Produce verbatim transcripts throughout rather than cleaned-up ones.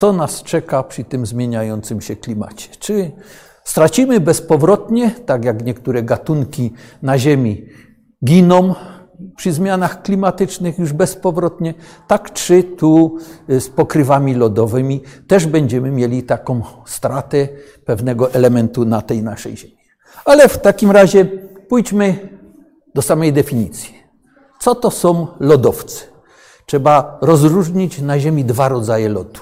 to nas czeka przy tym zmieniającym się klimacie. Czy stracimy bezpowrotnie, tak jak niektóre gatunki na Ziemi giną przy zmianach klimatycznych już bezpowrotnie, tak czy tu z pokrywami lodowymi też będziemy mieli taką stratę pewnego elementu na tej naszej Ziemi. Ale w takim razie pójdźmy do samej definicji. Co to są lodowce? Trzeba rozróżnić na Ziemi dwa rodzaje lodu.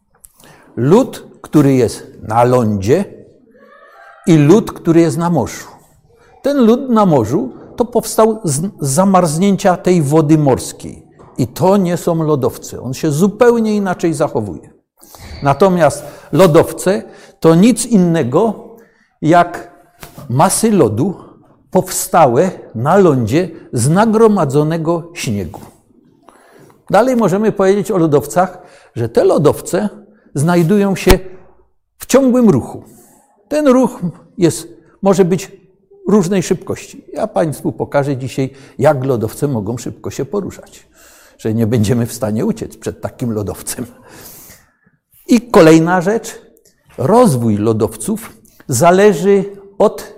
Lód, który jest na lądzie i lód, który jest na morzu. Ten lód na morzu to powstał z zamarznięcia tej wody morskiej. I to nie są lodowce. On się zupełnie inaczej zachowuje. Natomiast lodowce to nic innego jak masy lodu powstałe na lądzie z nagromadzonego śniegu. Dalej możemy powiedzieć o lodowcach, że te lodowce znajdują się w ciągłym ruchu. Ten ruch jest, może być różnej szybkości. Ja Państwu pokażę dzisiaj, jak lodowce mogą szybko się poruszać, że nie będziemy w stanie uciec przed takim lodowcem. I kolejna rzecz, rozwój lodowców zależy od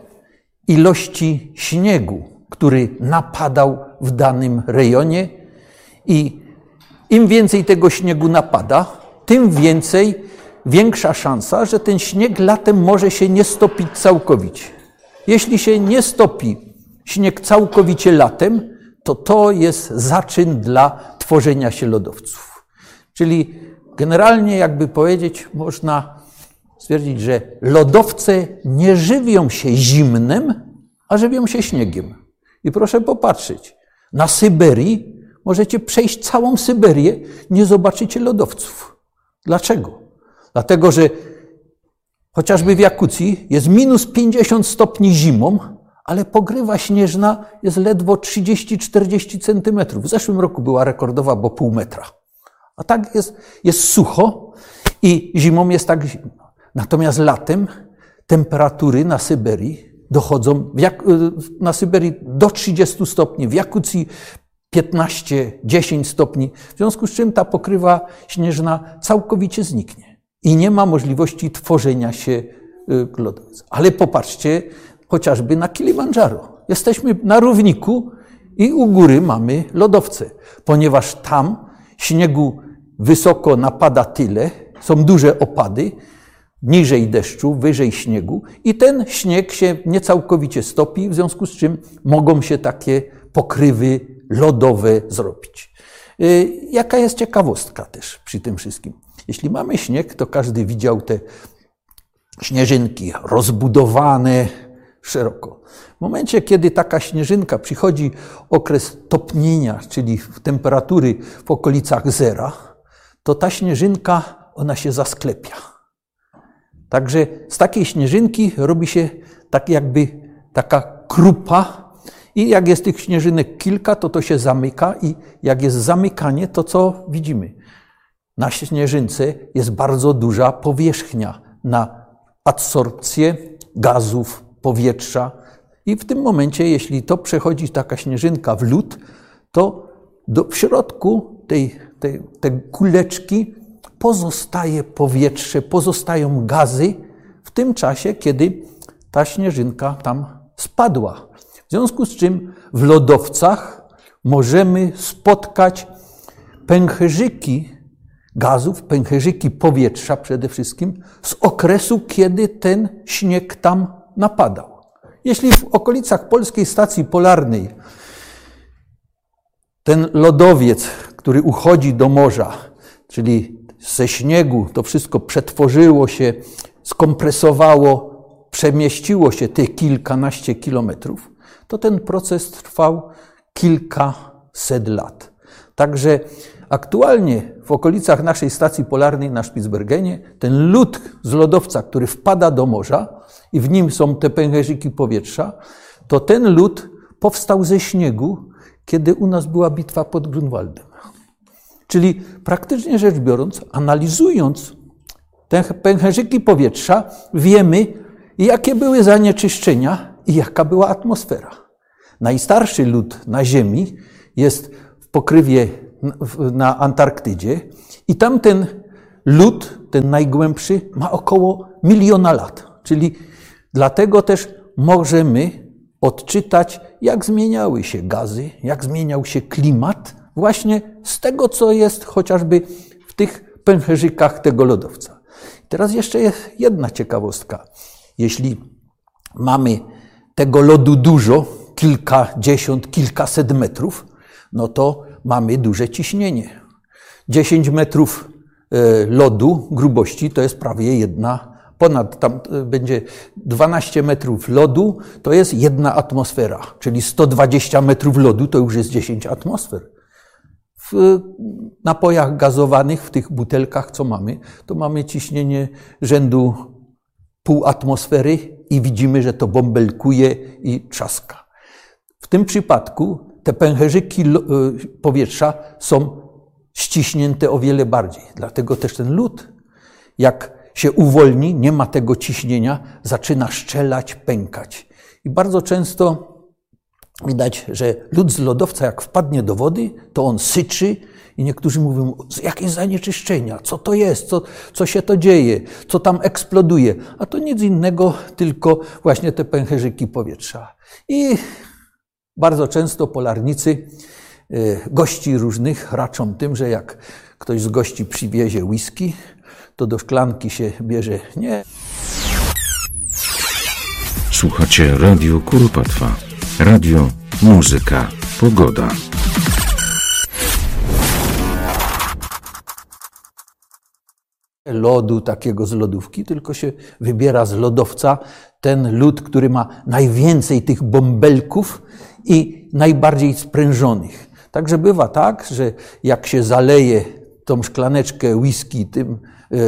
ilości śniegu, który napadał w danym rejonie i im więcej tego śniegu napada, tym więcej, większa szansa, że ten śnieg latem może się nie stopić całkowicie. Jeśli się nie stopi śnieg całkowicie latem, to to jest zaczyn dla tworzenia się lodowców. Czyli generalnie, jakby powiedzieć, można stwierdzić, że lodowce nie żywią się zimnem, a żywią się śniegiem. I proszę popatrzeć, na Syberii możecie przejść całą Syberię, nie zobaczycie lodowców. Dlaczego? Dlatego, że chociażby w Jakucji jest minus pięćdziesiąt stopni zimą, ale pokrywa śnieżna jest ledwo trzydzieści czterdzieści centymetrów. W zeszłym roku była rekordowa, bo pół metra. A tak jest, jest sucho i zimą jest tak zimno. Natomiast latem temperatury na Syberii dochodzą, na Syberii do trzydziestu stopni, w Jakucji piętnaście dziesięć stopni, w związku z czym ta pokrywa śnieżna całkowicie zniknie i nie ma możliwości tworzenia się lodowic. Ale popatrzcie chociażby na Kilimandżaro. Jesteśmy na równiku i u góry mamy lodowce, ponieważ tam śniegu wysoko napada tyle, są duże opady, niżej deszczu, wyżej śniegu i ten śnieg się niecałkowicie stopi, w związku z czym mogą się takie pokrywy lodowe zrobić. Jaka jest ciekawostka też przy tym wszystkim? Jeśli mamy śnieg, to każdy widział te śnieżynki rozbudowane szeroko. W momencie, kiedy taka śnieżynka przychodzi okres topnienia, czyli temperatury w okolicach zera, to ta śnieżynka, ona się zasklepia. Także z takiej śnieżynki robi się tak jakby taka krupa i jak jest tych śnieżynek kilka, to to się zamyka i jak jest zamykanie, to co widzimy? Na śnieżynce jest bardzo duża powierzchnia na adsorpcję gazów, powietrza i w tym momencie, jeśli to przechodzi taka śnieżynka w lód, to do, w środku tej, tej, tej kuleczki pozostaje powietrze, pozostają gazy w tym czasie, kiedy ta śnieżynka tam spadła. W związku z czym w lodowcach możemy spotkać pęcherzyki gazów, pęcherzyki powietrza przede wszystkim z okresu, kiedy ten śnieg tam napadał. Jeśli w okolicach polskiej stacji polarnej ten lodowiec, który uchodzi do morza, czyli ze śniegu to wszystko przetworzyło się, skompresowało, przemieściło się te kilkanaście kilometrów, to ten proces trwał kilkaset lat. Także aktualnie w okolicach naszej stacji polarnej na Spitsbergenie ten lód z lodowca, który wpada do morza i w nim są te pęcherzyki powietrza, to ten lód powstał ze śniegu, kiedy u nas była bitwa pod Grunwaldem. Czyli praktycznie rzecz biorąc, analizując te pęcherzyki powietrza, wiemy, jakie były zanieczyszczenia i jaka była atmosfera. Najstarszy lód na Ziemi jest w pokrywie na Antarktydzie i tamten lód, ten najgłębszy, ma około miliona lat. Czyli dlatego też możemy odczytać, jak zmieniały się gazy, jak zmieniał się klimat, właśnie z tego, co jest chociażby w tych pęcherzykach tego lodowca. Teraz jeszcze jest jedna ciekawostka. Jeśli mamy tego lodu dużo, kilkadziesiąt, kilkaset metrów, no to mamy duże ciśnienie. dziesięć metrów lodu grubości to jest prawie jedna, ponad tam będzie dwanaście metrów lodu, to jest jedna atmosfera, czyli sto dwadzieścia metrów lodu to już jest dziesięć atmosfer. W napojach gazowanych, w tych butelkach, co mamy, to mamy ciśnienie rzędu pół atmosfery i widzimy, że to bąbelkuje i trzaska. W tym przypadku te pęcherzyki powietrza są ściśnięte o wiele bardziej. Dlatego też ten lód, jak się uwolni, nie ma tego ciśnienia, zaczyna szczelać, pękać. I bardzo często widać, że lód z lodowca, jak wpadnie do wody, to on syczy i niektórzy mówią, jakieś zanieczyszczenia, co to jest, co, co się to dzieje, co tam eksploduje. A to nic innego, tylko właśnie te pęcherzyki powietrza. I bardzo często polarnicy, gości różnych raczą tym, że jak ktoś z gości przywiezie whisky, to do szklanki się bierze nie. Słuchacie Radio Kuropatwa. Radio, muzyka, pogoda. Lodu takiego z lodówki, tylko się wybiera z lodowca ten lód, który ma najwięcej tych bąbelków i najbardziej sprężonych. Także bywa tak, że jak się zaleje tą szklaneczkę whisky tym,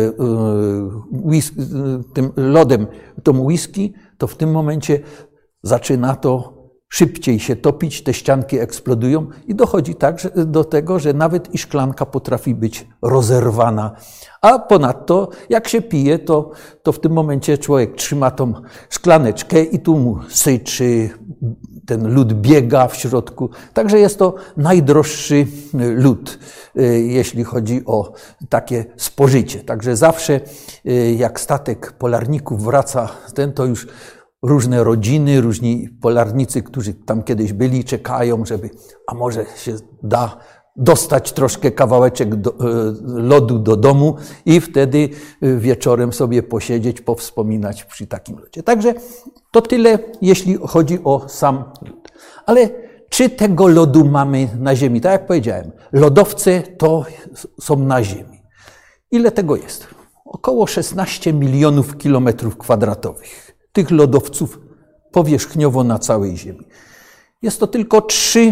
whisky, tym lodem, tą whisky, to w tym momencie zaczyna to szybciej się topić, te ścianki eksplodują i dochodzi tak że, do tego, że nawet i szklanka potrafi być rozerwana. A ponadto, jak się pije, to, to w tym momencie człowiek trzyma tą szklaneczkę i tu mu syczy, ten lód biega w środku. Także jest to najdroższy lód, jeśli chodzi o takie spożycie. Także zawsze, jak statek polarników wraca, ten to już różne rodziny, różni polarnicy, którzy tam kiedyś byli, czekają, żeby, a może się da dostać troszkę kawałeczek do, lodu do domu i wtedy wieczorem sobie posiedzieć, powspominać przy takim lodzie. Także to tyle, jeśli chodzi o sam lód. Ale czy tego lodu mamy na Ziemi? Tak jak powiedziałem, lodowce to są na Ziemi. Ile tego jest? Około szesnaście milionów kilometrów kwadratowych. Tych lodowców powierzchniowo na całej Ziemi. Jest to tylko trzy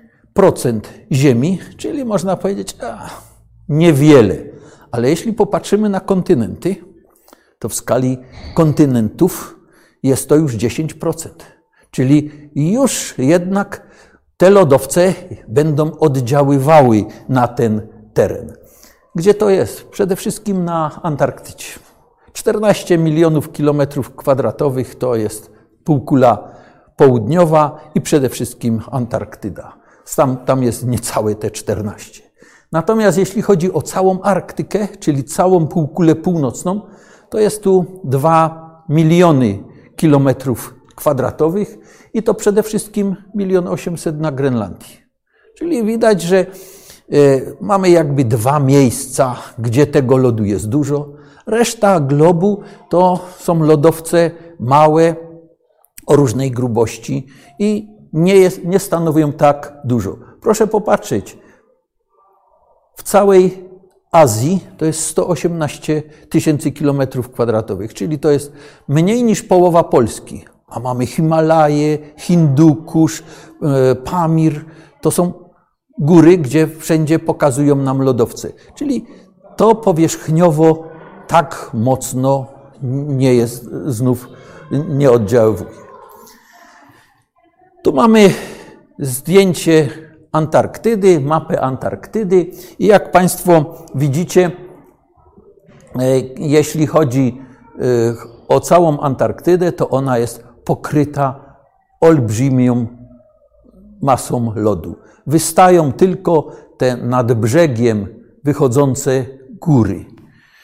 procent Ziemi, czyli można powiedzieć, a, niewiele. Ale jeśli popatrzymy na kontynenty, to w skali kontynentów jest to już dziesięć procent. Czyli już jednak te lodowce będą oddziaływały na ten teren. Gdzie to jest? Przede wszystkim na Antarktydzie. czternaście milionów kilometrów kwadratowych to jest półkula południowa i przede wszystkim Antarktyda. Tam, tam jest niecałe te czternaście. Natomiast jeśli chodzi o całą Arktykę, czyli całą półkulę północną, to jest tu dwa miliony kilometrów kwadratowych i to przede wszystkim milion osiemset na Grenlandii. Czyli widać, że y, mamy jakby dwa miejsca, gdzie tego lodu jest dużo. Reszta globu to są lodowce małe, o różnej grubości i nie, jest, nie stanowią tak dużo. Proszę popatrzeć, w całej Azji to jest sto osiemnaście tysięcy kilometrów kwadratowych, czyli to jest mniej niż połowa Polski. A mamy Himalaje, Hindukusz, Pamir, to są góry, gdzie wszędzie pokazują nam lodowce. Czyli to powierzchniowo tak mocno nie jest, znów nie oddziaływuje. Tu mamy zdjęcie Antarktydy, mapę Antarktydy i jak Państwo widzicie, jeśli chodzi o całą Antarktydę, to ona jest pokryta olbrzymią masą lodu. Wystają tylko te nad brzegiem wychodzące góry.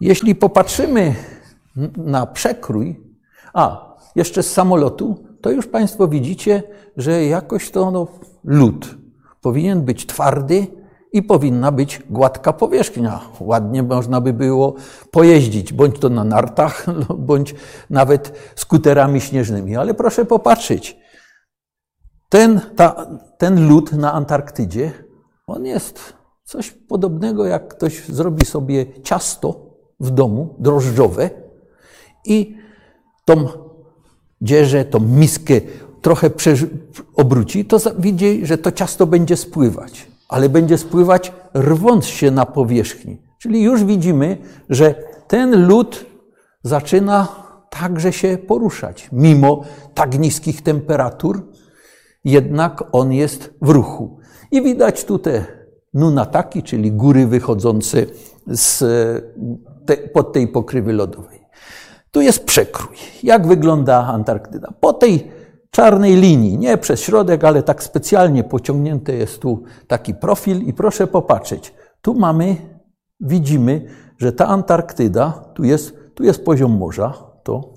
Jeśli popatrzymy na przekrój, a jeszcze z samolotu, to już Państwo widzicie, że jakoś to no, lód powinien być twardy i powinna być gładka powierzchnia. Ładnie można by było pojeździć, bądź to na nartach, bądź nawet skuterami śnieżnymi. Ale proszę popatrzeć, ten, ta, ten lód na Antarktydzie, on jest coś podobnego, jak ktoś zrobi sobie ciasto w domu, drożdżowe i tą dzieżę, tą miskę trochę obróci, to widzi, że to ciasto będzie spływać, ale będzie spływać rwąc się na powierzchni. Czyli już widzimy, że ten lód zaczyna także się poruszać. Mimo tak niskich temperatur, jednak on jest w ruchu. I widać tutaj nunataki, czyli góry wychodzące z te, pod tej pokrywy lodowej. Tu jest przekrój. Jak wygląda Antarktyda? Po tej czarnej linii, nie przez środek, ale tak specjalnie pociągnięty jest tu taki profil i proszę popatrzeć. Tu mamy, widzimy, że ta Antarktyda, tu jest, tu jest poziom morza, to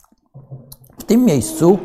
w tym miejscu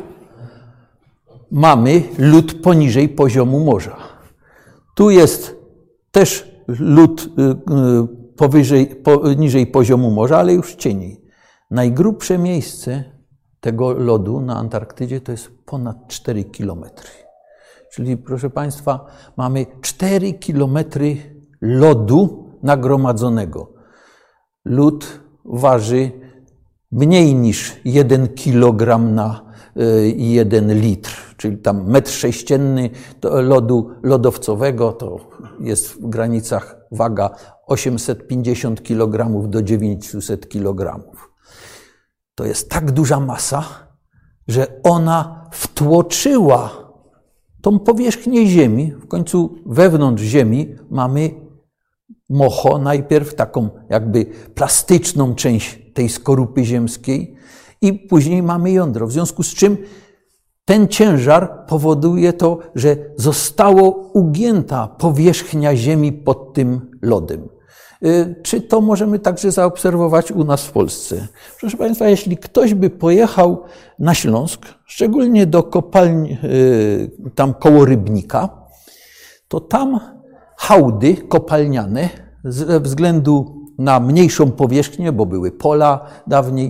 mamy lód poniżej poziomu morza. Tu jest też lód powyżej, poniżej poziomu morza, ale już cieniej. Najgrubsze miejsce tego lodu na Antarktydzie to jest ponad cztery kilometry. Czyli, proszę Państwa, mamy cztery kilometry lodu nagromadzonego. Lód waży mniej niż jeden kilogram na jeden litr, czyli tam metr sześcienny lodu lodowcowego to jest w granicach waga osiemset pięćdziesiąt kilogramów do dziewięćset kilogramów. To jest tak duża masa, że ona wtłoczyła tą powierzchnię Ziemi. W końcu wewnątrz Ziemi mamy mocho, najpierw taką jakby plastyczną część tej skorupy ziemskiej i później mamy jądro. W związku z czym ten ciężar powoduje to, że zostało ugięta powierzchnia Ziemi pod tym lodem. Czy to możemy także zaobserwować u nas w Polsce? Proszę Państwa, jeśli ktoś by pojechał na Śląsk, szczególnie do kopalni, tam koło Rybnika, to tam hałdy kopalniane ze względu na mniejszą powierzchnię, bo były pola dawniej,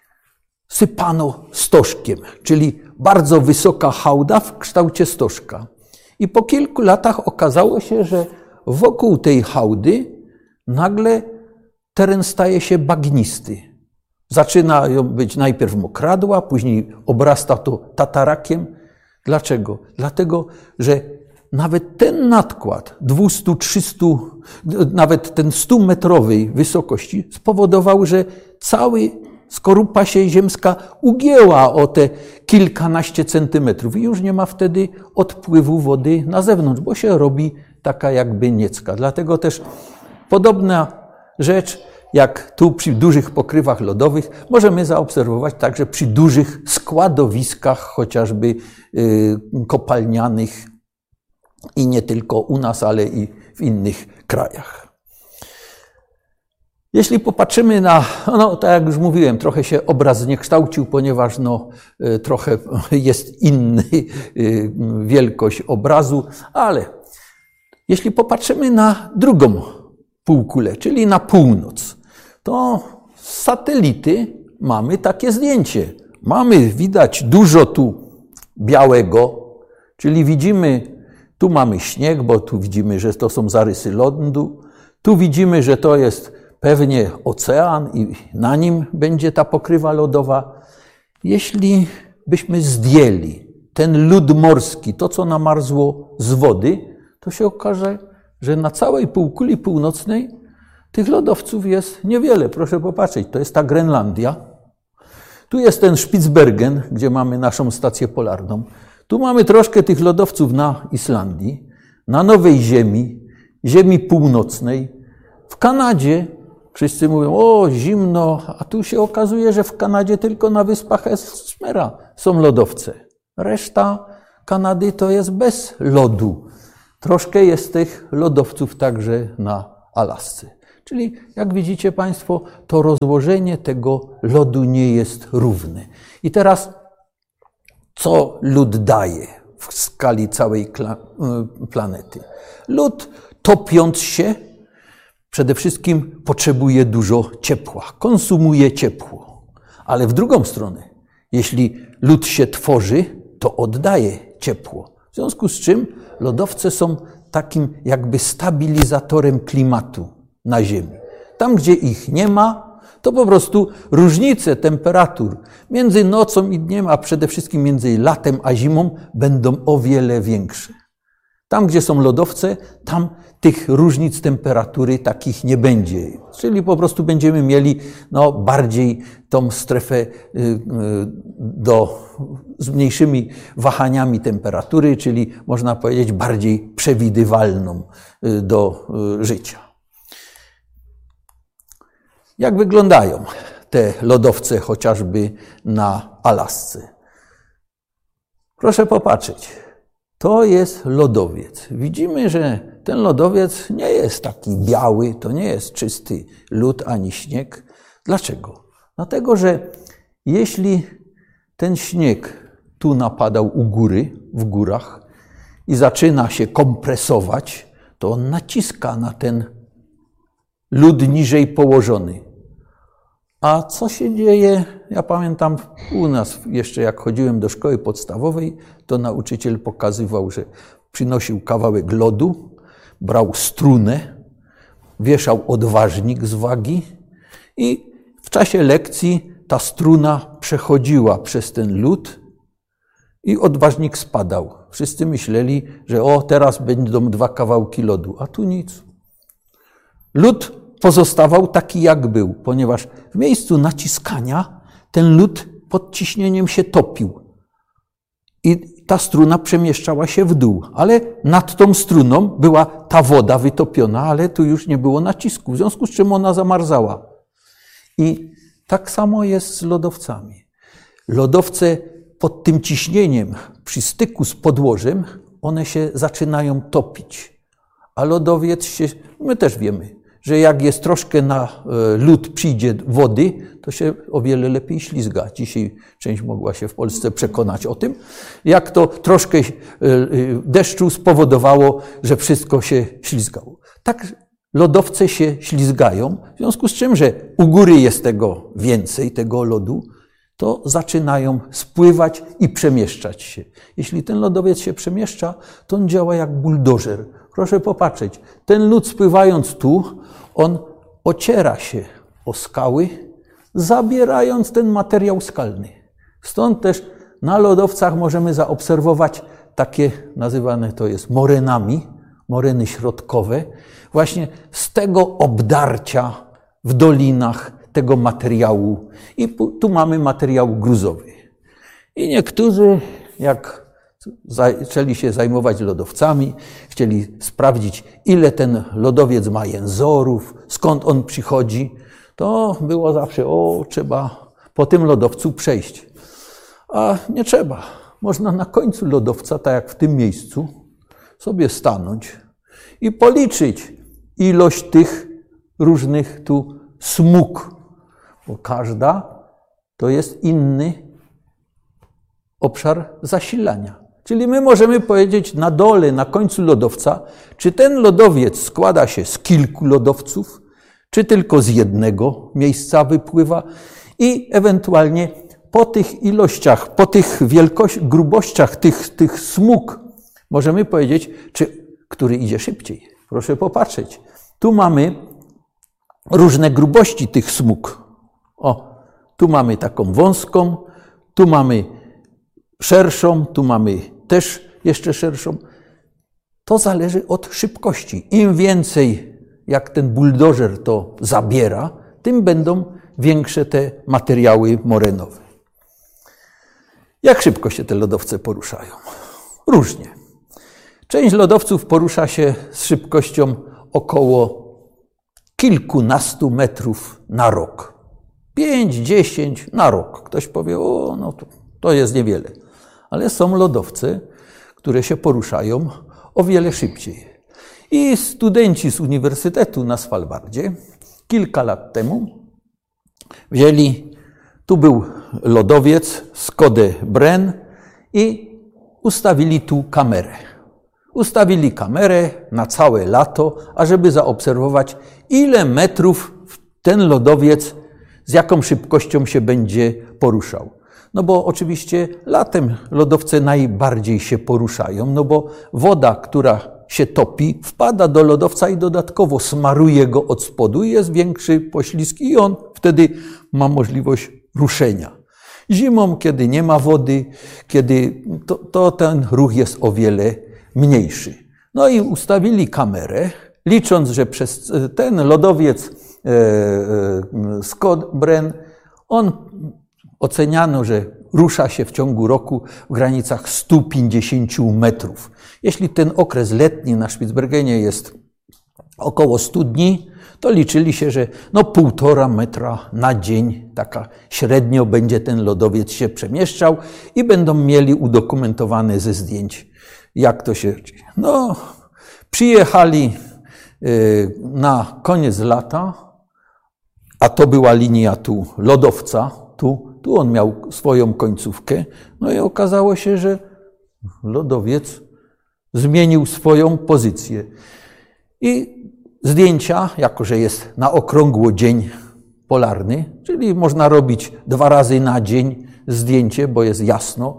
sypano stożkiem, czyli bardzo wysoka hałda w kształcie stożka. I po kilku latach okazało się, że wokół tej hałdy nagle teren staje się bagnisty. Zaczyna być najpierw mokradła, później obrasta to tatarakiem. Dlaczego? Dlatego, że nawet ten nadkład dwieście trzysta, nawet ten stumetrowej wysokości spowodował, że cały skorupa się ziemska ugięła o te kilkanaście centymetrów i już nie ma wtedy odpływu wody na zewnątrz, bo się robi taka jakby niecka. Dlatego też podobna rzecz, jak tu przy dużych pokrywach lodowych, możemy zaobserwować także przy dużych składowiskach, chociażby kopalnianych i nie tylko u nas, ale i w innych krajach. Jeśli popatrzymy na, no tak jak już mówiłem, trochę się obraz zniekształcił, ponieważ no, trochę jest inny wielkość obrazu, ale jeśli popatrzymy na drugą półkulę, czyli na północ, to z satelity mamy takie zdjęcie. Mamy, widać dużo tu białego, czyli widzimy, tu mamy śnieg, bo tu widzimy, że to są zarysy lądu, tu widzimy, że to jest pewnie ocean i na nim będzie ta pokrywa lodowa. Jeśli byśmy zdjęli ten lód morski, to co namarzło z wody, to się okaże, że na całej półkuli północnej tych lodowców jest niewiele. Proszę popatrzeć, to jest ta Grenlandia. Tu jest ten Spitsbergen, gdzie mamy naszą stację polarną. Tu mamy troszkę tych lodowców na Islandii, na Nowej Ziemi, Ziemi Północnej. W Kanadzie wszyscy mówią, o zimno, a tu się okazuje, że w Kanadzie tylko na wyspach Ellsmera są lodowce. Reszta Kanady to jest bez lodu. Troszkę jest tych lodowców także na Alasce. Czyli jak widzicie Państwo, to rozłożenie tego lodu nie jest równe. I teraz co lód daje w skali całej planety? Lód, topiąc się, przede wszystkim potrzebuje dużo ciepła, konsumuje ciepło. Ale w drugą stronę, jeśli lód się tworzy, to oddaje ciepło. W związku z czym lodowce są takim jakby stabilizatorem klimatu na Ziemi. Tam, gdzie ich nie ma, to po prostu różnice temperatur między nocą i dniem, a przede wszystkim między latem a zimą będą o wiele większe. Tam, gdzie są lodowce, tam tych różnic temperatury takich nie będzie. Czyli po prostu będziemy mieli no, bardziej tą strefę do, z mniejszymi wahaniami temperatury, czyli można powiedzieć bardziej przewidywalną do życia. Jak wyglądają te lodowce chociażby na Alasce? Proszę popatrzeć. To jest lodowiec. Widzimy, że ten lodowiec nie jest taki biały, to nie jest czysty lód ani śnieg. Dlaczego? Dlatego, że jeśli ten śnieg tu napadał u góry, w górach i zaczyna się kompresować, to on naciska na ten lód niżej położony. A co się dzieje? Ja pamiętam u nas jeszcze jak chodziłem do szkoły podstawowej, to nauczyciel pokazywał, że przynosił kawałek lodu, brał strunę, wieszał odważnik z wagi i w czasie lekcji ta struna przechodziła przez ten lód i odważnik spadał. Wszyscy myśleli, że o, teraz będą dwa kawałki lodu, a tu nic. Lód pozostawał taki, jak był, ponieważ w miejscu naciskania ten lód pod ciśnieniem się topił i ta struna przemieszczała się w dół, ale nad tą struną była ta woda wytopiona, ale tu już nie było nacisku, w związku z czym ona zamarzała. I tak samo jest z lodowcami. Lodowce pod tym ciśnieniem, przy styku z podłożem, one się zaczynają topić, a lodowiec się, my też wiemy, że jak jest troszkę na lód przyjdzie wody, to się o wiele lepiej ślizga. Dzisiaj część mogła się w Polsce przekonać o tym, jak to troszkę deszczu spowodowało, że wszystko się ślizgało. Tak lodowce się ślizgają, w związku z czym, że u góry jest tego więcej, tego lodu, to zaczynają spływać i przemieszczać się. Jeśli ten lodowiec się przemieszcza, to on działa jak buldożer. Proszę popatrzeć, ten lód spływając tu, on ociera się o skały, zabierając ten materiał skalny. Stąd też na lodowcach możemy zaobserwować takie, nazywane to jest morenami, moreny środkowe, właśnie z tego obdarcia w dolinach tego materiału. I tu mamy materiał gruzowy. I niektórzy, jak zaczęli się zajmować lodowcami, chcieli sprawdzić, ile ten lodowiec ma jęzorów, skąd on przychodzi, to było zawsze, o, trzeba po tym lodowcu przejść. A nie trzeba. Można na końcu lodowca, tak jak w tym miejscu, sobie stanąć i policzyć ilość tych różnych tu smug, bo każda to jest inny obszar zasilania. Czyli my możemy powiedzieć na dole, na końcu lodowca, czy ten lodowiec składa się z kilku lodowców, czy tylko z jednego miejsca wypływa i ewentualnie po tych ilościach, po tych wielkości, grubościach tych, tych smug możemy powiedzieć, czy który idzie szybciej. Proszę popatrzeć. Tu mamy różne grubości tych smug. O, tu mamy taką wąską, tu mamy szerszą, tu mamy też jeszcze szerszą. To zależy od szybkości. Im więcej, jak ten buldożer to zabiera, tym będą większe te materiały morenowe. Jak szybko się te lodowce poruszają? Różnie. Część lodowców porusza się z szybkością około kilkunastu metrów na rok. Pięć, dziesięć na rok. Ktoś powie, o, no to, to jest niewiele. Ale są lodowce, które się poruszają o wiele szybciej. I studenci z Uniwersytetu na Svalbardzie kilka lat temu wzięli, tu był lodowiec Skody Bren i ustawili tu kamerę. Ustawili kamerę na całe lato, ażeby zaobserwować, ile metrów ten lodowiec z jaką szybkością się będzie poruszał. No bo oczywiście latem lodowce najbardziej się poruszają, no bo woda, która się topi, wpada do lodowca i dodatkowo smaruje go od spodu i jest większy poślizg i on wtedy ma możliwość ruszenia. Zimą, kiedy nie ma wody, kiedy to, to ten ruch jest o wiele mniejszy. No i ustawili kamerę, licząc, że przez ten lodowiec e, e, Skody Bren, on oceniano, że rusza się w ciągu roku w granicach stu pięćdziesięciu metrów. Jeśli ten okres letni na Spitsbergenie jest około stu dni, to liczyli się, że no półtora metra na dzień, taka średnio będzie ten lodowiec się przemieszczał i będą mieli udokumentowane ze zdjęć, jak to się dzieje. No, przyjechali na koniec lata, a to była linia tu lodowca, tu, tu on miał swoją końcówkę, no i okazało się, że lodowiec zmienił swoją pozycję. I zdjęcia, jako że jest na okrągło dzień polarny, czyli można robić dwa razy na dzień zdjęcie, bo jest jasno,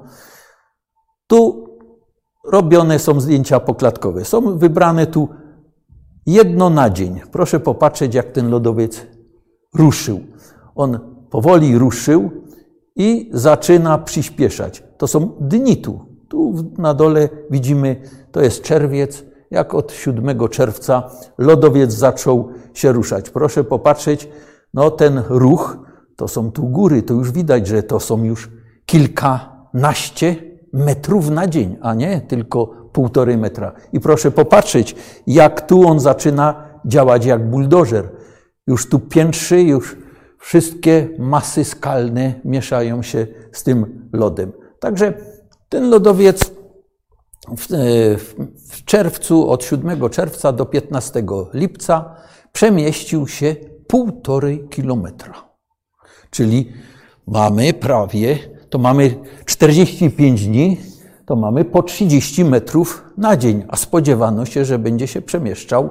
tu robione są zdjęcia poklatkowe. Są wybrane tu jedno na dzień. Proszę popatrzeć, jak ten lodowiec ruszył. On powoli ruszył i zaczyna przyspieszać. To są dni tu. Tu na dole widzimy, to jest czerwiec. Jak od siódmego czerwca lodowiec zaczął się ruszać. Proszę popatrzeć, no ten ruch, to są tu góry, to już widać, że to są już kilkanaście metrów na dzień, a nie tylko półtorej metra. I proszę popatrzeć, jak tu on zaczyna działać jak buldożer. Już tu piętrzy, już wszystkie masy skalne mieszają się z tym lodem. Także ten lodowiec w, w czerwcu, od siódmego czerwca do piętnastego lipca przemieścił się półtorej kilometra. Czyli mamy prawie, to mamy czterdzieści pięć dni, to mamy po trzydzieści metrów na dzień, a spodziewano się, że będzie się przemieszczał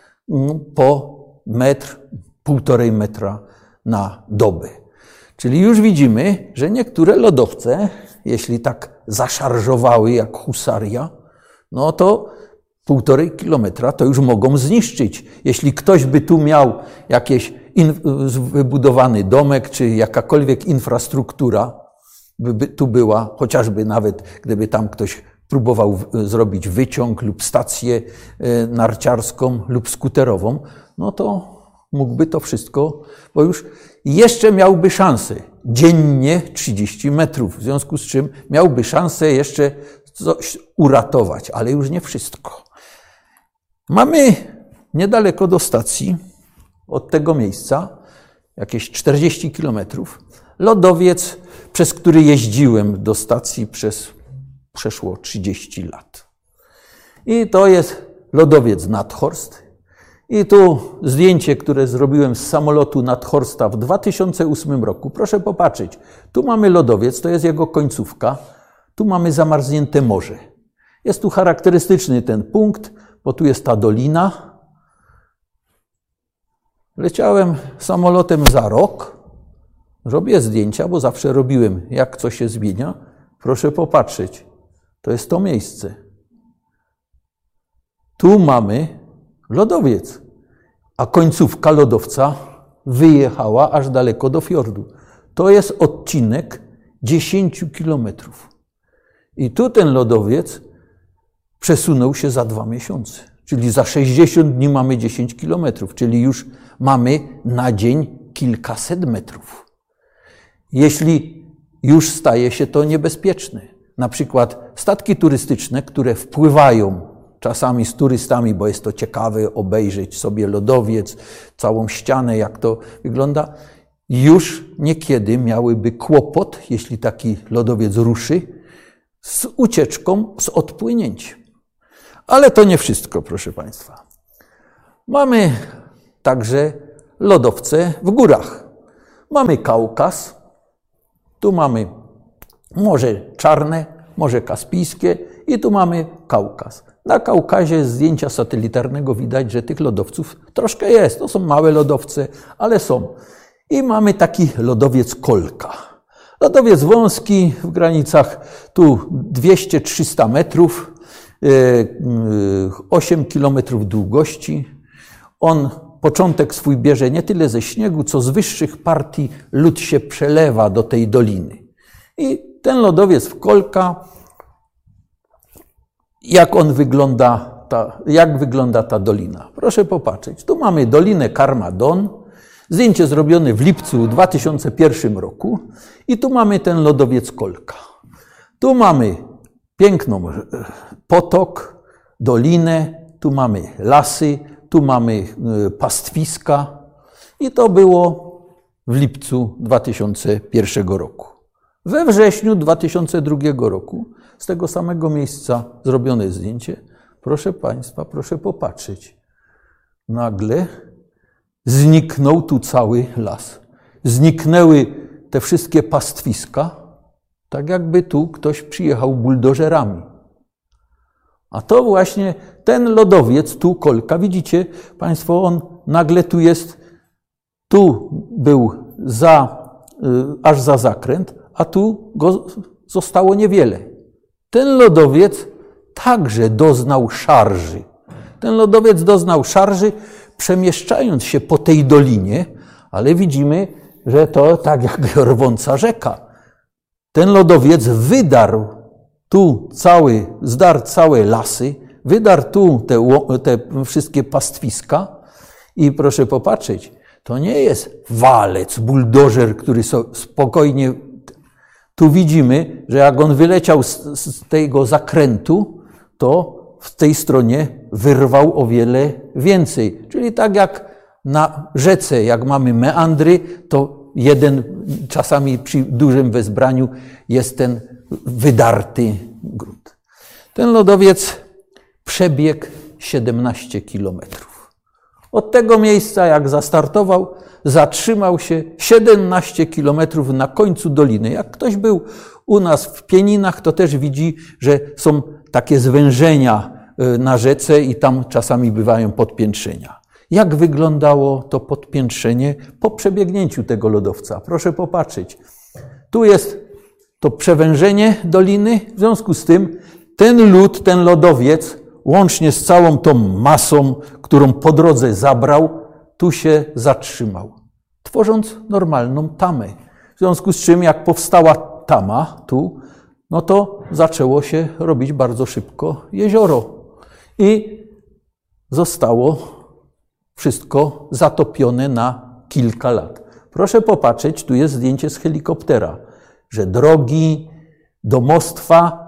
po metr, półtorej metra na dobę. Czyli już widzimy, że niektóre lodowce, jeśli tak zaszarżowały jak husaria, no to półtorej kilometra to już mogą zniszczyć. Jeśli ktoś by tu miał jakiś wybudowany domek, czy jakakolwiek infrastruktura by tu była, chociażby nawet gdyby tam ktoś próbował zrobić wyciąg lub stację narciarską lub skuterową, no to mógłby to wszystko, bo już jeszcze miałby szansę dziennie trzydzieści metrów, w związku z czym miałby szansę jeszcze coś uratować, ale już nie wszystko. Mamy niedaleko do stacji, od tego miejsca, jakieś czterdzieści kilometrów, lodowiec, przez który jeździłem do stacji przez przeszło trzydzieści lat. I to jest lodowiec Nathorst. I tu zdjęcie, które zrobiłem z samolotu Nathorsta w dwa tysiące ósmym roku. Proszę popatrzeć. Tu mamy lodowiec, to jest jego końcówka. Tu mamy zamarznięte morze. Jest tu charakterystyczny ten punkt, bo tu jest ta dolina. Leciałem samolotem za rok. Robię zdjęcia, bo zawsze robiłem, jak coś się zmienia. Proszę popatrzeć. To jest to miejsce. Tu mamy lodowiec, a końcówka lodowca wyjechała aż daleko do fiordu. To jest odcinek dziesięciu kilometrów. I tu ten lodowiec przesunął się za dwa miesiące. Czyli za sześćdziesiąt dni mamy dziesięć kilometrów, czyli już mamy na dzień kilkaset metrów. Jeśli już staje się to niebezpieczne, na przykład statki turystyczne, które wpływają czasami z turystami, bo jest to ciekawe obejrzeć sobie lodowiec, całą ścianę, jak to wygląda, już niekiedy miałyby kłopot, jeśli taki lodowiec ruszy, z ucieczką, z odpłynięciem. Ale to nie wszystko, proszę Państwa. Mamy także lodowce w górach. Mamy Kaukaz, tu mamy Morze Czarne, Morze Kaspijskie i tu mamy Kaukaz. Na Kaukazie z zdjęcia satelitarnego widać, że tych lodowców troszkę jest. To są małe lodowce, ale są. I mamy taki lodowiec Kolka. Lodowiec wąski w granicach tu dwieście trzysta metrów, osiem kilometrów długości. On początek swój bierze nie tyle ze śniegu, co z wyższych partii lód się przelewa do tej doliny. I ten lodowiec w Kolka, jak on wygląda, ta, jak wygląda ta dolina? Proszę popatrzeć. Tu mamy Dolinę Karmadon, zdjęcie zrobione w lipcu dwa tysiące pierwszym roku i tu mamy ten lodowiec Kolka. Tu mamy piękną potok, dolinę, tu mamy lasy, tu mamy pastwiska i to było w lipcu dwa tysiące pierwszego roku. We wrześniu dwa tysiące drugiego roku z tego samego miejsca zrobione zdjęcie. Proszę Państwa, proszę popatrzeć. Nagle zniknął tu cały las. Zniknęły te wszystkie pastwiska, tak jakby tu ktoś przyjechał buldożerami. A to właśnie ten lodowiec, tu Kolka, widzicie Państwo, on nagle tu jest, tu był za, aż za zakręt, a tu go zostało niewiele. Ten lodowiec także doznał szarży. Ten lodowiec doznał szarży, przemieszczając się po tej dolinie, ale widzimy, że to tak jak rwąca rzeka. Ten lodowiec wydarł tu cały, zdarł całe lasy, wydarł tu te, te wszystkie pastwiska i proszę popatrzeć, to nie jest walec, buldożer, który so, spokojnie... Tu widzimy, że jak on wyleciał z, z tego zakrętu, to w tej stronie wyrwał o wiele więcej. Czyli tak jak na rzece, jak mamy meandry, to jeden czasami przy dużym wezbraniu jest ten wydarty grunt. Ten lodowiec przebiegł siedemnaście kilometrów. Od tego miejsca, jak zastartował, zatrzymał się siedemnaście kilometrów na końcu doliny. Jak ktoś był u nas w Pieninach, to też widzi, że są takie zwężenia na rzece i tam czasami bywają podpiętrzenia. Jak wyglądało to podpiętrzenie po przebiegnięciu tego lodowca? Proszę popatrzeć. Tu jest to przewężenie doliny. W związku z tym ten lód, ten lodowiec, łącznie z całą tą masą, którą po drodze zabrał, tu się zatrzymał, tworząc normalną tamę. W związku z czym, jak powstała tama tu, no to zaczęło się robić bardzo szybko jezioro. I zostało wszystko zatopione na kilka lat. Proszę popatrzeć, tu jest zdjęcie z helikoptera, że drogi, domostwa,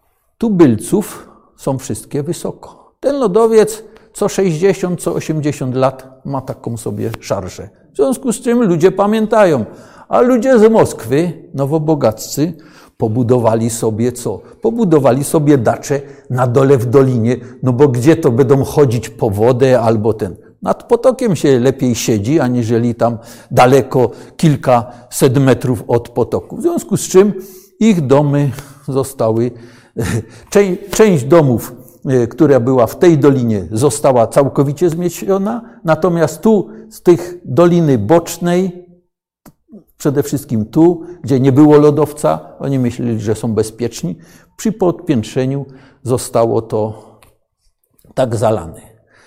tubylców są wszystkie wysoko. Ten lodowiec co sześćdziesiąt, co osiemdziesiąt lat ma taką sobie szarżę. W związku z czym ludzie pamiętają. A ludzie z Moskwy, nowobogaccy, pobudowali sobie co? Pobudowali sobie dacze na dole w dolinie, no bo gdzie to będą chodzić po wodę albo ten. Nad potokiem się lepiej siedzi, aniżeli tam daleko, kilkaset metrów od potoku. W związku z czym ich domy zostały, część domów, która była w tej dolinie, została całkowicie zmieciona, natomiast tu z tych doliny bocznej, przede wszystkim tu, gdzie nie było lodowca, oni myśleli, że są bezpieczni, przy podpiętrzeniu zostało to tak zalane.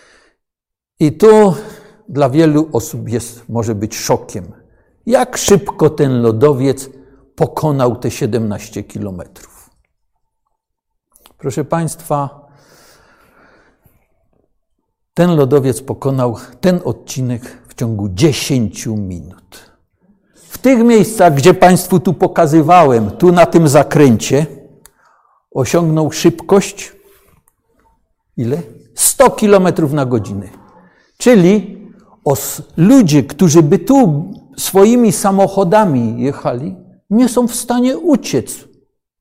I to dla wielu osób jest, może być szokiem. Jak szybko ten lodowiec pokonał te siedemnaście kilometrów. Proszę Państwa, ten lodowiec pokonał ten odcinek w ciągu dziesięciu minut. W tych miejscach, gdzie Państwu tu pokazywałem, tu na tym zakręcie, osiągnął szybkość ile? sto kilometrów na godzinę. Czyli os, ludzie, którzy by tu swoimi samochodami jechali, nie są w stanie uciec.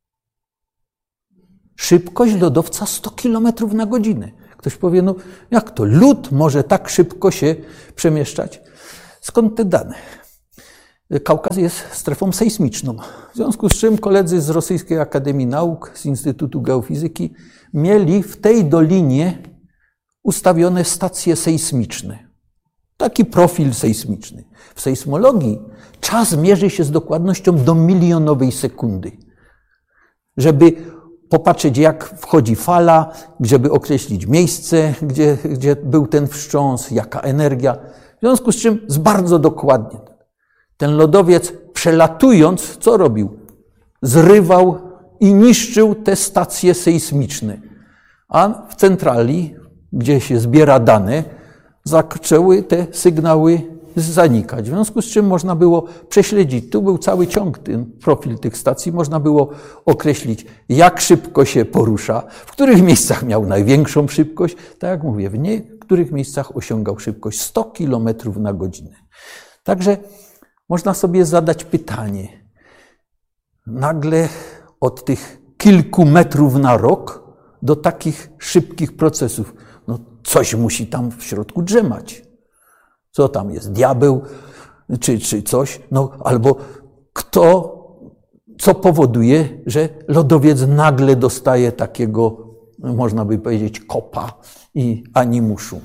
Szybkość lodowca sto kilometrów na godzinę. Ktoś powie, no jak to? Lód może tak szybko się przemieszczać? Skąd te dane? Kaukaz jest strefą sejsmiczną, w związku z czym koledzy z Rosyjskiej Akademii Nauk, z Instytutu Geofizyki mieli w tej dolinie ustawione stacje sejsmiczne. Taki profil sejsmiczny. W sejsmologii czas mierzy się z dokładnością do milionowej sekundy. Żeby popatrzeć, jak wchodzi fala, żeby określić miejsce, gdzie, gdzie był ten wstrząs, jaka energia. W związku z czym z bardzo dokładnie. Ten lodowiec przelatując, co robił? Zrywał i niszczył te stacje sejsmiczne. A w centrali, gdzie się zbiera dane, zaczęły te sygnały zanikać. W związku z czym można było prześledzić, tu był cały ciąg, ten profil tych stacji, można było określić, jak szybko się porusza, w których miejscach miał największą szybkość. Tak jak mówię, w niektórych miejscach osiągał szybkość sto kilometrów na godzinę. Także można sobie zadać pytanie, nagle od tych kilku metrów na rok do takich szybkich procesów, no coś musi tam w środku drzemać. Co tam jest? Diabeł czy, czy coś? No albo kto, co powoduje, że lodowiec nagle dostaje takiego, można by powiedzieć, kopa i animuszu.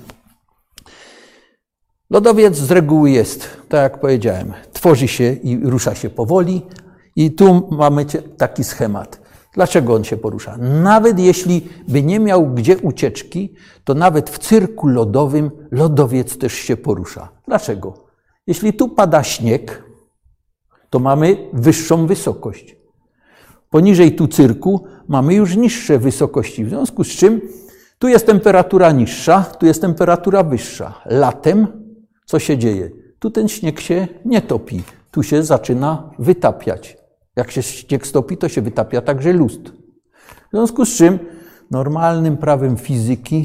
Lodowiec z reguły jest, tak jak powiedziałem, tworzy się i rusza się powoli i tu mamy taki schemat. Dlaczego on się porusza? Nawet jeśli by nie miał gdzie ucieczki, to nawet w cyrku lodowym lodowiec też się porusza. Dlaczego? Jeśli tu pada śnieg, to mamy wyższą wysokość. Poniżej tu cyrku mamy już niższe wysokości, w związku z czym tu jest temperatura niższa, tu jest temperatura wyższa. Latem co się dzieje? Tu ten śnieg się nie topi, tu się zaczyna wytapiać. Jak się śnieg stopi, to się wytapia także lód. W związku z czym normalnym prawem fizyki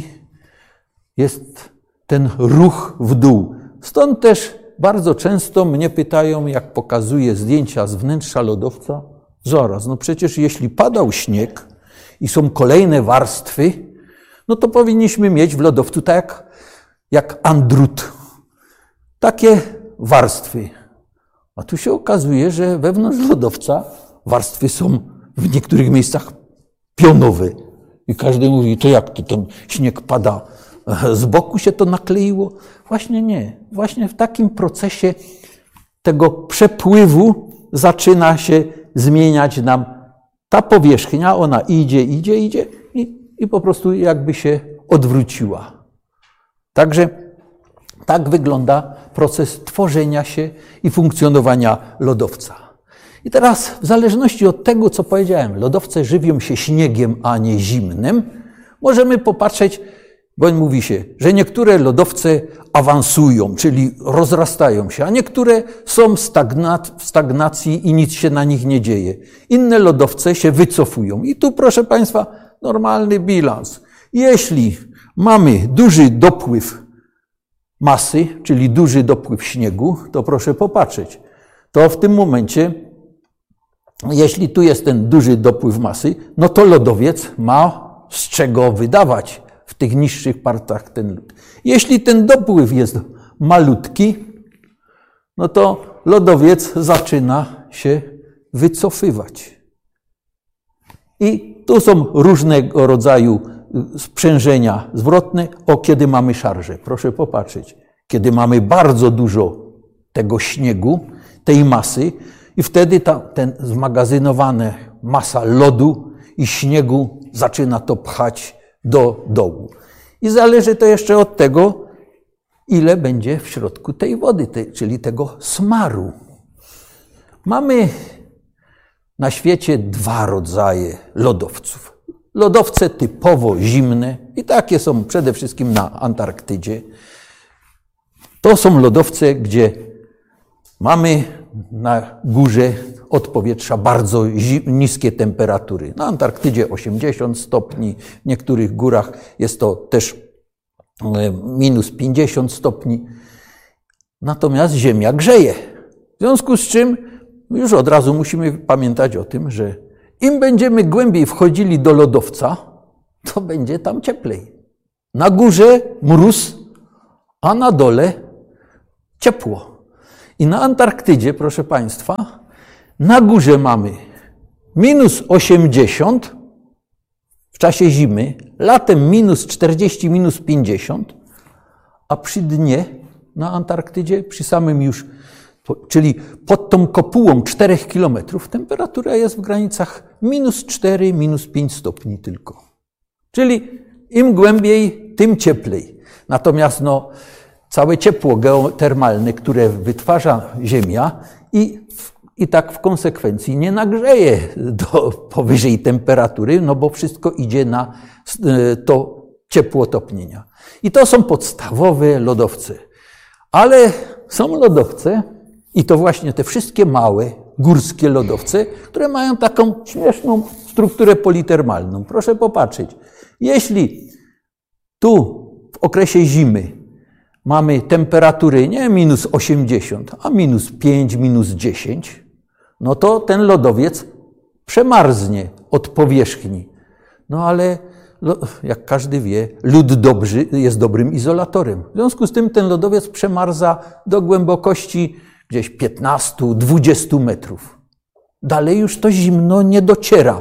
jest ten ruch w dół. Stąd też bardzo często mnie pytają, jak pokazuję zdjęcia z wnętrza lodowca, zaraz, no przecież jeśli padał śnieg i są kolejne warstwy, no to powinniśmy mieć w lodowcu tak jak, jak andrut. Takie warstwy. A tu się okazuje, że wewnątrz lodowca warstwy są w niektórych miejscach pionowe. I każdy mówi, to jak to ten śnieg pada? Z boku się to nakleiło? Właśnie nie. Właśnie w takim procesie tego przepływu zaczyna się zmieniać nam ta powierzchnia. Ona idzie, idzie, idzie i, i po prostu jakby się odwróciła. Także tak wygląda proces tworzenia się i funkcjonowania lodowca. I teraz w zależności od tego, co powiedziałem, lodowce żywią się śniegiem, a nie zimnem, możemy popatrzeć, bo mówi się, że niektóre lodowce awansują, czyli rozrastają się, a niektóre są w stagnacji i nic się na nich nie dzieje. Inne lodowce się wycofują. I tu, proszę Państwa, normalny bilans. Jeśli mamy duży dopływ masy, czyli duży dopływ śniegu, to proszę popatrzeć. To w tym momencie, jeśli tu jest ten duży dopływ masy, no to lodowiec ma z czego wydawać w tych niższych partach ten lód. Jeśli ten dopływ jest malutki, no to lodowiec zaczyna się wycofywać. I tu są różnego rodzaju sprzężenia zwrotne, o kiedy mamy szarże. Proszę popatrzeć. Kiedy mamy bardzo dużo tego śniegu, tej masy i wtedy ta ten zmagazynowana masa lodu i śniegu zaczyna to pchać do dołu. I zależy to jeszcze od tego, ile będzie w środku tej wody, tej, czyli tego smaru. Mamy na świecie dwa rodzaje lodowców. Lodowce typowo zimne i takie są przede wszystkim na Antarktydzie. To są lodowce, gdzie mamy na górze od powietrza bardzo niskie temperatury. Na Antarktydzie osiemdziesiąt stopni, w niektórych górach jest to też minus pięćdziesiąt stopni. Natomiast Ziemia grzeje. W związku z czym już od razu musimy pamiętać o tym, że im będziemy głębiej wchodzili do lodowca, to będzie tam cieplej. Na górze mróz, a na dole ciepło. I na Antarktydzie, proszę Państwa, na górze mamy minus osiemdziesiąt w czasie zimy, latem minus czterdzieści, minus pięćdziesiąt, a przy dnie na Antarktydzie, przy samym już, czyli pod tą kopułą czterech kilometrów, temperatura jest w granicach minus cztery, minus pięć stopni tylko. Czyli im głębiej, tym cieplej. Natomiast no, całe ciepło geotermalne, które wytwarza Ziemia i, i tak w konsekwencji nie nagrzeje do powyżej temperatury, no bo wszystko idzie na to ciepło topnienia. I to są podstawowe lodowce. Ale są lodowce, i to właśnie te wszystkie małe, górskie lodowce, które mają taką śmieszną strukturę politermalną. Proszę popatrzeć. Jeśli tu w okresie zimy mamy temperatury nie minus osiemdziesiąt, a minus pięć, minus dziesięć, no to ten lodowiec przemarznie od powierzchni. No ale jak każdy wie, lód dobry jest dobrym izolatorem. W związku z tym ten lodowiec przemarza do głębokości gdzieś piętnaście, dwadzieścia metrów. Dalej już to zimno nie dociera,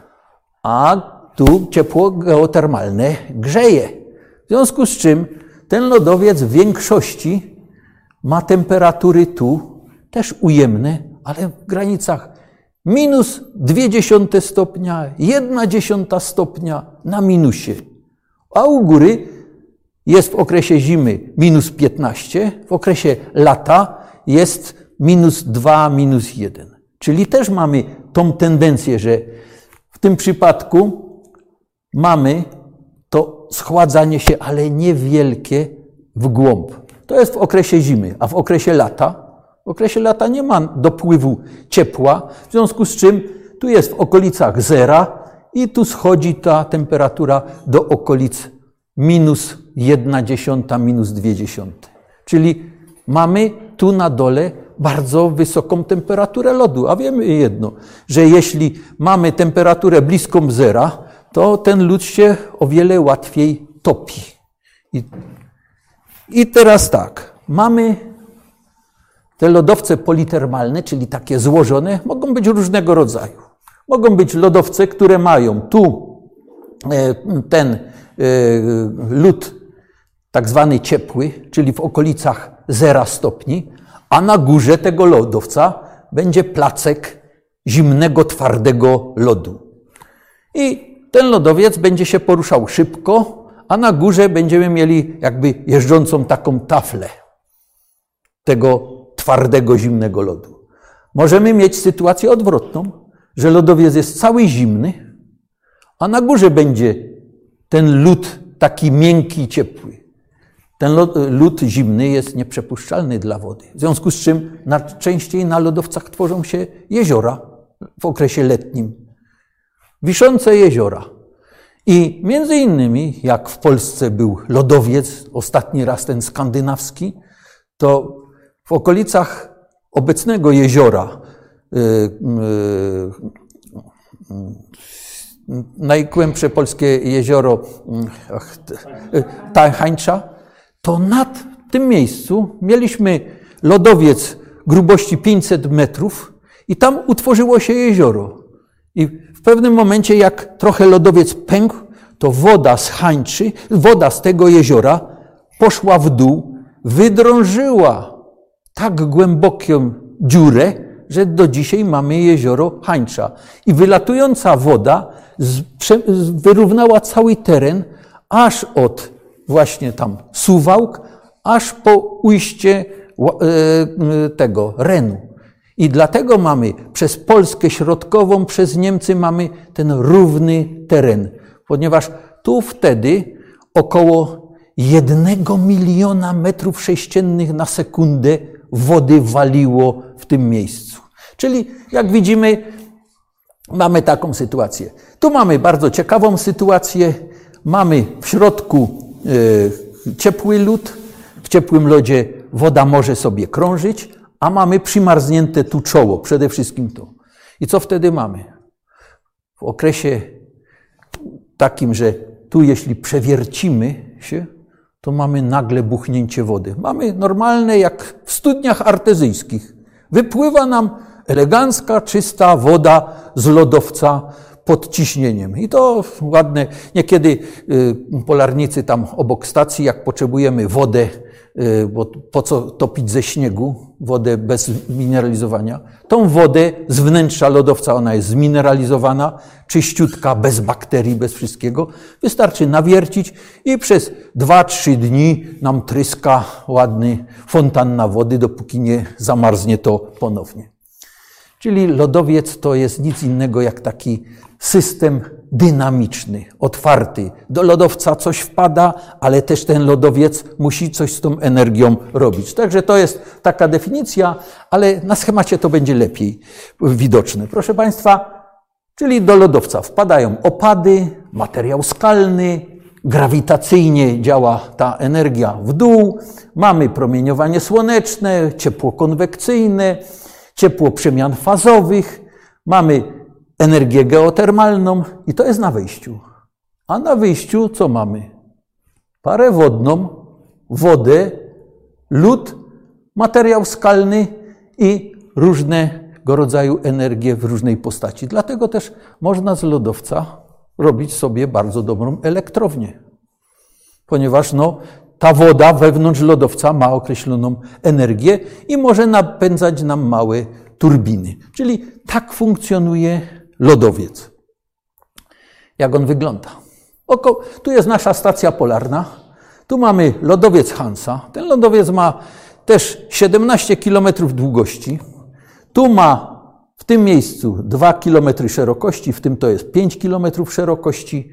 a tu ciepło geotermalne grzeje. W związku z czym ten lodowiec w większości ma temperatury tu też ujemne, ale w granicach minus dwie dziesiąte stopnia, jedna dziesiąta stopnia na minusie. A u góry jest w okresie zimy minus piętnaście, w okresie lata jest minus dwa, minus jeden. Czyli też mamy tą tendencję, że w tym przypadku mamy to schładzanie się, ale niewielkie w głąb. To jest w okresie zimy, a w okresie lata, w okresie lata nie ma dopływu ciepła, w związku z czym tu jest w okolicach zera i tu schodzi ta temperatura do okolic minus jedna dziesiąta, minus dwie dziesiąte. Czyli mamy tu na dole bardzo wysoką temperaturę lodu. A wiemy jedno, że jeśli mamy temperaturę bliską zera, to ten lód się o wiele łatwiej topi. I, i teraz tak, mamy te lodowce politermalne, czyli takie złożone, mogą być różnego rodzaju. Mogą być lodowce, które mają tu ten lód tak zwany ciepły, czyli w okolicach zera stopni, a na górze tego lodowca będzie placek zimnego, twardego lodu. I ten lodowiec będzie się poruszał szybko, a na górze będziemy mieli jakby jeżdżącą taką taflę tego twardego, zimnego lodu. Możemy mieć sytuację odwrotną, że lodowiec jest cały zimny, a na górze będzie ten lód taki miękki i ciepły. Ten lód zimny jest nieprzepuszczalny dla wody. W związku z czym najczęściej na lodowcach tworzą się jeziora w okresie letnim. Wiszące jeziora. I między innymi, jak w Polsce był lodowiec, ostatni raz ten skandynawski, to w okolicach obecnego jeziora yy, yy, najgłębsze polskie jezioro yy, Hańcza, to nad tym miejscu mieliśmy lodowiec grubości pięćset metrów i tam utworzyło się jezioro. I w pewnym momencie, jak trochę lodowiec pękł, to woda z Hańczy, woda z tego jeziora poszła w dół, wydrążyła tak głęboką dziurę, że do dzisiaj mamy jezioro Hańcza. I wylatująca woda wyrównała cały teren, aż od właśnie tam Suwałk, aż po ujście tego Renu. I dlatego mamy przez Polskę środkową, przez Niemcy mamy ten równy teren, ponieważ tu wtedy około jednego miliona metrów sześciennych na sekundę wody waliło w tym miejscu. Czyli jak widzimy, mamy taką sytuację. Tu mamy bardzo ciekawą sytuację. Mamy w środku y, ciepły lód. W ciepłym lodzie woda może sobie krążyć, a mamy przymarznięte tu czoło, przede wszystkim to. I co wtedy mamy? W okresie takim, że tu jeśli przewiercimy się, to mamy nagle buchnięcie wody. Mamy normalne, jak w studniach artezyjskich. Wypływa nam elegancka, czysta woda z lodowca pod ciśnieniem. I to ładne. Niekiedy polarnicy tam obok stacji, jak potrzebujemy wodę, bo po co topić ze śniegu, wodę bez mineralizowania, tą wodę z wnętrza lodowca, ona jest zmineralizowana, czyściutka, bez bakterii, bez wszystkiego. Wystarczy nawiercić i przez dwa, trzy dni nam tryska ładny fontanna wody, dopóki nie zamarznie to ponownie. Czyli lodowiec to jest nic innego jak taki system dynamiczny, otwarty. Do lodowca coś wpada, ale też ten lodowiec musi coś z tą energią robić. Także to jest taka definicja, ale na schemacie to będzie lepiej widoczne. Proszę Państwa, czyli do lodowca wpadają opady, materiał skalny, grawitacyjnie działa ta energia w dół, mamy promieniowanie słoneczne, ciepło konwekcyjne, ciepło przemian fazowych, mamy energię geotermalną i to jest na wyjściu. A na wyjściu co mamy? Parę wodną, wodę, lód, materiał skalny i różnego rodzaju energie w różnej postaci. Dlatego też można z lodowca robić sobie bardzo dobrą elektrownię. Ponieważ no, ta woda wewnątrz lodowca ma określoną energię i może napędzać nam małe turbiny. Czyli tak funkcjonuje lodowiec. Jak on wygląda? Oko, tu jest nasza stacja polarna. Tu mamy lodowiec Hansa. Ten lodowiec ma też siedemnaście kilometrów długości. Tu ma w tym miejscu dwa kilometry szerokości, w tym to jest pięć kilometrów szerokości.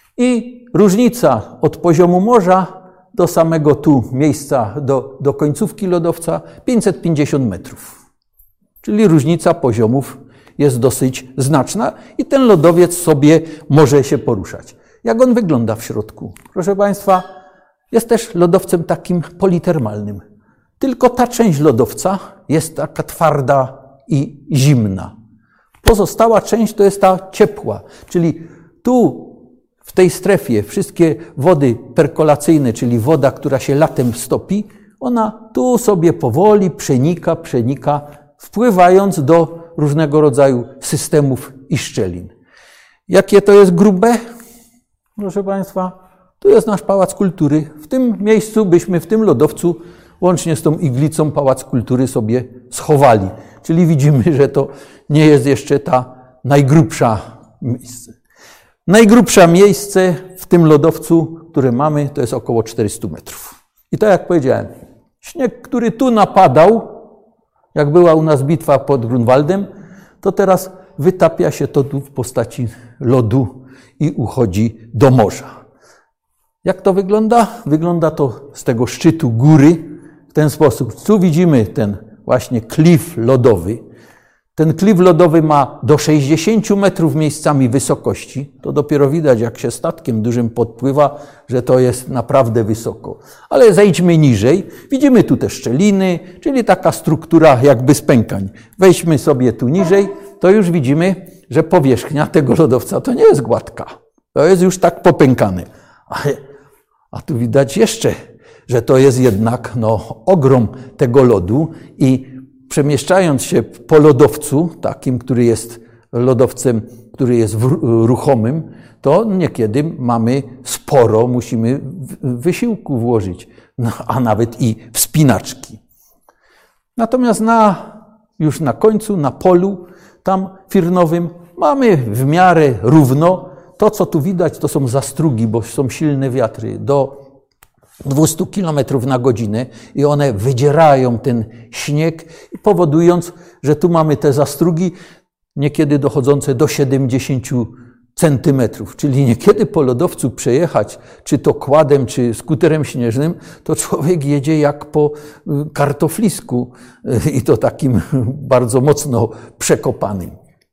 I różnica od poziomu morza do samego tu miejsca, do, do końcówki lodowca, pięćset pięćdziesiąt metrów. Czyli różnica poziomów jest dosyć znaczna i ten lodowiec sobie może się poruszać. Jak on wygląda w środku? Proszę Państwa, jest też lodowcem takim politermalnym. Tylko ta część lodowca jest taka twarda i zimna. Pozostała część to jest ta ciepła, czyli tu w tej strefie wszystkie wody perkolacyjne, czyli woda, która się latem stopi, ona tu sobie powoli przenika, przenika, wpływając do różnego rodzaju systemów i szczelin. Jakie to jest grube? Proszę Państwa, tu jest nasz Pałac Kultury. W tym miejscu byśmy w tym lodowcu łącznie z tą iglicą Pałac Kultury sobie schowali. Czyli widzimy, że to nie jest jeszcze ta najgrubsza miejsce. Najgrubsze miejsce w tym lodowcu, które mamy, to jest około czterysta metrów. I tak jak powiedziałem, śnieg, który tu napadał, jak była u nas bitwa pod Grunwaldem, to teraz wytapia się to tu w postaci lodu i uchodzi do morza. Jak to wygląda? Wygląda to z tego szczytu góry w ten sposób. Tu widzimy ten właśnie klif lodowy. Ten klif lodowy ma do sześćdziesięciu metrów miejscami wysokości. To dopiero widać, jak się statkiem dużym podpływa, że to jest naprawdę wysoko. Ale zejdźmy niżej. Widzimy tu te szczeliny, czyli taka struktura jakby spękań. Wejdźmy sobie tu niżej, to już widzimy, że powierzchnia tego lodowca to nie jest gładka. To jest już tak popękane. A, a tu widać jeszcze, że to jest jednak no, ogrom tego lodu i przemieszczając się po lodowcu, takim, który jest lodowcem, który jest ruchomym, to niekiedy mamy sporo, musimy wysiłku włożyć, no, a nawet i wspinaczki. Natomiast na, już na końcu, na polu, tam firnowym, mamy w miarę równo. To, co tu widać, to są zastrugi, bo są silne wiatry do dwieście kilometrów na godzinę i one wydzierają ten śnieg, powodując, że tu mamy te zastrugi niekiedy dochodzące do siedemdziesięciu centymetrów. Czyli niekiedy po lodowcu przejechać, czy to kładem, czy skuterem śnieżnym, to człowiek jedzie jak po kartoflisku i to takim bardzo mocno przekopanym.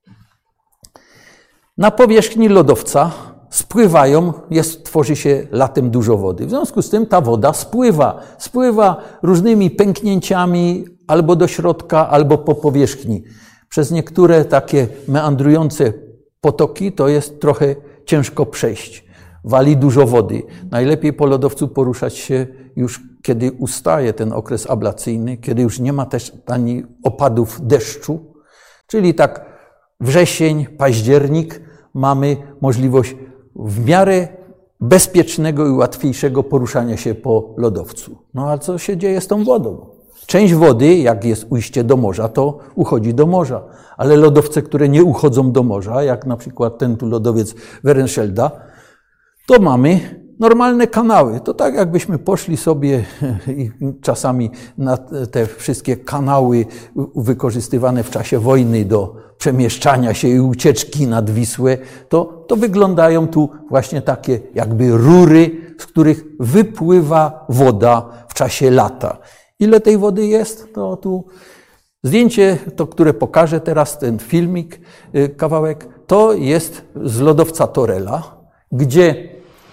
Na powierzchni lodowca spływają, jest, tworzy się latem dużo wody. W związku z tym ta woda spływa. Spływa różnymi pęknięciami albo do środka, albo po powierzchni. Przez niektóre takie meandrujące potoki to jest trochę ciężko przejść. wali dużo wody. Najlepiej po lodowcu poruszać się już, kiedy ustaje ten okres ablacyjny, kiedy już nie ma też ani opadów deszczu, czyli tak wrzesień, październik mamy możliwość w miarę bezpiecznego i łatwiejszego poruszania się po lodowcu. No a co się dzieje z tą wodą? Część wody, jak jest ujście do morza, to uchodzi do morza, ale lodowce, które nie uchodzą do morza, jak na przykład ten tu lodowiec Werenschelda, to mamy normalne kanały. To tak jakbyśmy poszli sobie i czasami na te wszystkie kanały wykorzystywane w czasie wojny do przemieszczania się i ucieczki nad Wisłę, to, to wyglądają tu właśnie takie jakby rury, z których wypływa woda w czasie lata. Ile tej wody jest? To tu zdjęcie, to które pokażę teraz, ten filmik, kawałek, to jest z lodowca Torella, gdzie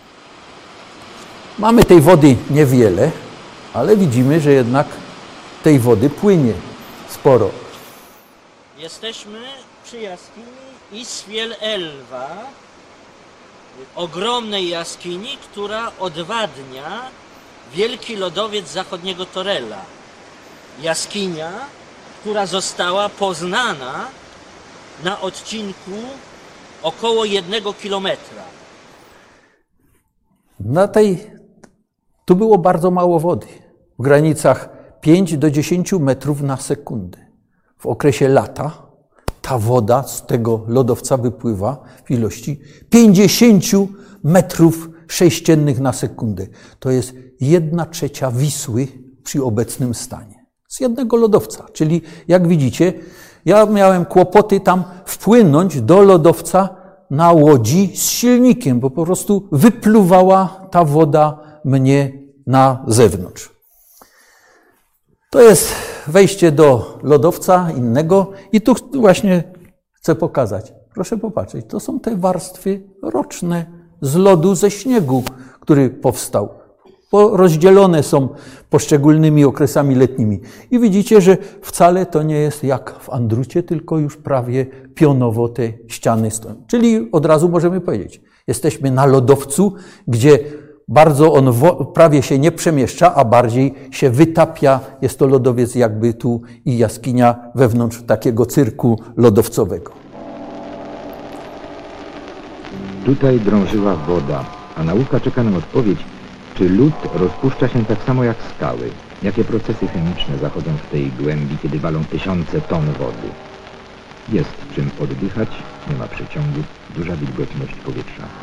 mamy tej wody niewiele, ale widzimy, że jednak tej wody płynie sporo. Jesteśmy przy jaskini Isfjell-Elva, ogromnej jaskini, która odwadnia wielki lodowiec zachodniego Torella. Jaskinia, która została poznana na odcinku około jednego kilometra. Na tej, tu było bardzo mało wody, w granicach pięć do dziesięciu metrów na sekundę. W okresie lata ta woda z tego lodowca wypływa w ilości pięćdziesięciu metrów sześciennych na sekundę. To jest jedna trzecia Wisły przy obecnym stanie. Z jednego lodowca. Czyli jak widzicie, ja miałem kłopoty tam wpłynąć do lodowca na łodzi z silnikiem, bo po prostu wypluwała ta woda mnie na zewnątrz. To jest wejście do lodowca innego i tu właśnie chcę pokazać. Proszę popatrzeć, to są te warstwy roczne z lodu ze śniegu, który powstał. Rozdzielone są poszczególnymi okresami letnimi. I widzicie, że wcale to nie jest jak w Andrucie, tylko już prawie pionowo te ściany stoją. Czyli od razu możemy powiedzieć, jesteśmy na lodowcu, gdzie bardzo on prawie się nie przemieszcza, a bardziej się wytapia. Jest to lodowiec jakby tu i jaskinia wewnątrz takiego cyrku lodowcowego. Tutaj drążyła woda, a nauka czeka na odpowiedź, czy lód rozpuszcza się tak samo jak skały. Jakie procesy chemiczne zachodzą w tej głębi, kiedy walą tysiące ton wody. Jest czym oddychać, nie ma przeciągu, duża wilgotność powietrza.